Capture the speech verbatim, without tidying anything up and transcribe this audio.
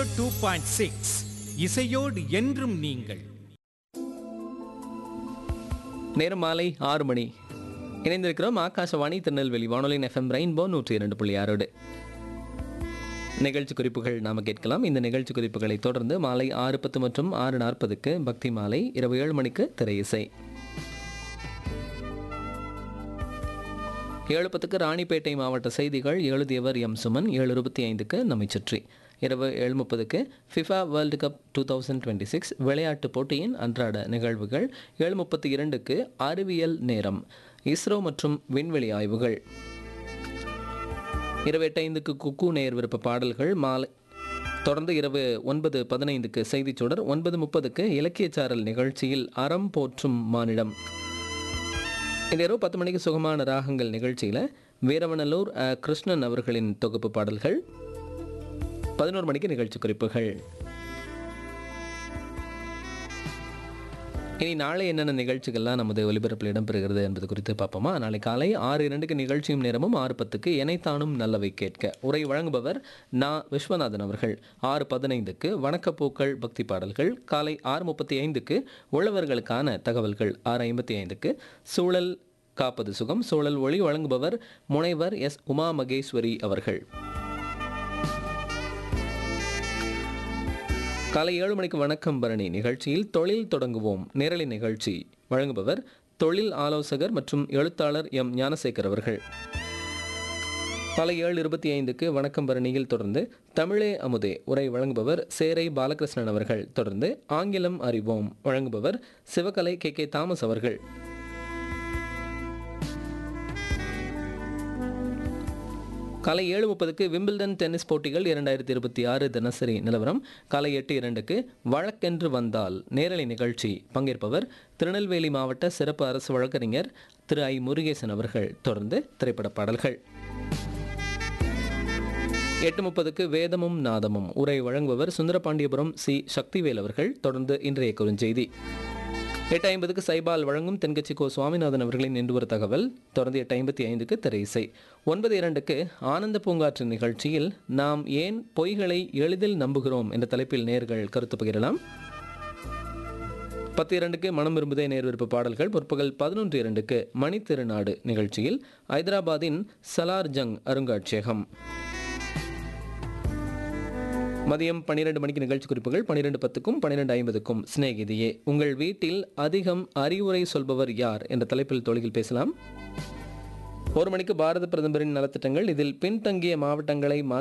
Two point six இசையோடு என்றும் நீங்கள். நேரம் மாலை ஆறு மணி. இணைந்திருக்கிறோம் ஆகாசவாணி திருநெல்வேலி வானொலியின் எஃப்எம் ரெயின்போ நூற்றி இரண்டு புள்ளி ஆறோடு. நிகழ்ச்சி குறிப்புகள் நாம் கேட்கலாம். இந்த நிகழ்ச்சி குறிப்புகளை தொடர்ந்து மாலை ஆறு பத்து மற்றும் ஆறு நாற்பதுக்கு பக்தி மாலை, இரவு ஏழு மணிக்கு திரை இசை, ஏழு பத்துக்கு ராணிப்பேட்டை மாவட்ட செய்திகள் எழுதியவர் எம் சுமன், ஏழு இருபத்தி ஐந்துக்கு நம்மை சுற்றி, இரவு ஏழு முப்பதுக்கு FIFA world cup two thousand twenty six விளையாட்டுப் போட்டியின் அன்றாட நிகழ்வுகள், ஏழு முப்பத்தி இரண்டுக்கு அறிவியல் நேரம், இஸ்ரோ மற்றும் விண்வெளி ஆய்வுகள், இரவு எட்டு ஐந்துக்கு குக்கு நேர் விருப்ப பாடல்கள், மாலை தொடர்ந்து இரவு ஒன்பது பதினைந்துக்கு செய்திச்சுடர், ஒன்பது முப்பதுக்கு இலக்கியச்சாரல் நிகழ்ச்சியில் அறம் போற்றும் மானிடம். இந்த இரவு பத்து மணிக்கு சுகமான ராகங்கள் நிகழ்ச்சியில் வீரவனலூர் கிருஷ்ணன் அவர்களின் தொகுப்பு பாடல்கள், பதினோரு மணிக்கு நிகழ்ச்சி குறிப்புகள். இனி நாளை என்னென்ன நிகழ்ச்சிகள்லாம் நமது ஒலிபரப்பில் இடம்பெறுகிறது என்பது குறித்து பார்ப்போமா? நாளை காலை ஆறு இரண்டுக்கு நிகழ்ச்சியும் நேரமும், ஆறு பத்துக்கு எனைத்தானும் நல்லவை கேட்க உரை வழங்குபவர் நா விஸ்வநாதன் அவர்கள், ஆறு பதினைந்துக்கு வணக்கப்பூக்கள் பக்தி பாடல்கள், காலை ஆறு முப்பத்தி ஐந்துக்கு உழவர்களுக்கான தகவல்கள், ஆறு ஐம்பத்தி ஐந்துக்கு சூழல் காப்பது சுகம் சூழல் ஒளி வழங்குபவர் முனைவர் எஸ் உமா மகேஸ்வரி அவர்கள். காலை ஏழு மணிக்கு வணக்கம் பரணி நிகழ்ச்சியில் தொழில் தொடங்குவோம் நேரலை நிகழ்ச்சி, வழங்குபவர் தொழில் ஆலோசகர் மற்றும் எழுத்தாளர் எம் ஞானசேகர் அவர்கள். காலை ஏழு இருபத்தி ஐந்துக்கு வணக்கம் பரணியில் தொடர்ந்து தமிழே அமுதே உரை வழங்குபவர் சேரை பாலகிருஷ்ணன் அவர்கள். தொடர்ந்து ஆங்கிலம் அறிவோம் வழங்குபவர் சிவகலை கே கே தாமஸ் அவர்கள். காலை ஏழு முப்பதுக்கு விம்பிள்டன் டென்னிஸ் போட்டிகள் இரண்டாயிரத்தி இருபத்தி ஆறு தினசரி நிலவரம், காலை எட்டு இரண்டுக்கு வழக்கென்று வந்தால் நேரலை நிகழ்ச்சி, பங்கேற்பவர் திருநெல்வேலி மாவட்ட சிறப்பு அரசு வழக்கறிஞர் திரு ஐ முருகேசன் அவர்கள். தொடர்ந்து திரைப்பட பாடல்கள். எட்டு முப்பதுக்கு வேதமும் நாதமும் உரை வழங்குபவர் சுந்தரபாண்டியபுரம் சி சக்திவேல் அவர்கள். தொடர்ந்து இன்றைய குறுஞ்செய்தி. எட்டு ஐம்பதுக்கு சைபால் வழங்கும் தென்கட்சி கோ சுவாமிநாதன் அவர்களின் இன்று ஒரு தகவல். தொடர்ந்து எட்டு ஐம்பத்தி ஐந்துக்கு திரை இசை. ஒன்பது இரண்டுக்கு ஆனந்த பூங்காற்று நிகழ்ச்சியில் நாம் ஏன் பொய்களை எளிதில் நம்புகிறோம் என்ற தலைப்பில் நேர்கள் கருத்து பகிரலாம். பத்து இரண்டுக்கு மனம் விரும்புதே நேர் விருப்ப பாடல்கள். பிற்பகல் பதினொன்று இரண்டுக்கு மணி திருநாடு நிகழ்ச்சியில் ஐதராபாத்தின் சலார் ஜங் அருங்காட்சியகம். மதியம் பன்னிரெண்டு மணிக்கு நிகழ்ச்சி குறிப்புகள், பன்னிரெண்டு பத்துக்கும் பன்னிரெண்டு ஐம்பதுக்கும் சிநேகிதியே உங்கள் வீட்டில் அதிகம் அறிவுரை சொல்பவர் யார் என்ற தலைப்பில் தொழில் பேசலாம். ஒரு மணிக்கு பாரத பிரதமரின் நலத்திட்டங்கள், இதில் பின்தங்கிய மாவட்டங்களை